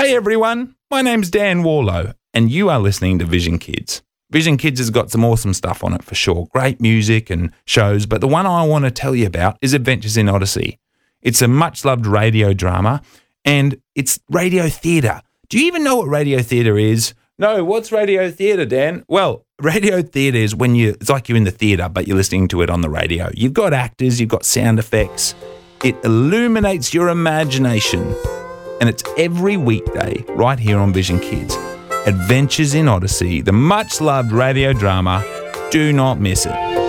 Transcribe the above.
Hey everyone, my name's Dan Warlow and you are listening to Vision Kids. Vision Kids has got some awesome stuff on it for sure, great music and shows, but the one I want to tell you about is Adventures in Odyssey. It's a much-loved radio drama and it's radio theatre. Do you even know what radio theatre is? No, what's radio theatre, Dan? Well, radio theatre is when it's like you're in the theatre, but you're listening to it on the radio. You've got actors, you've got sound effects. It illuminates your imagination. And it's every weekday right here on Vision Kids. Adventures in Odyssey, the much-loved radio drama. Do not miss it.